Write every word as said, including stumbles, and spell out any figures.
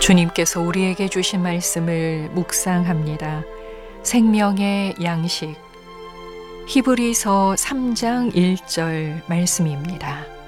주님께서 우리에게 주신 말씀을 묵상합니다. 생명의 양식 히브리서 삼 장 일 절 말씀입니다.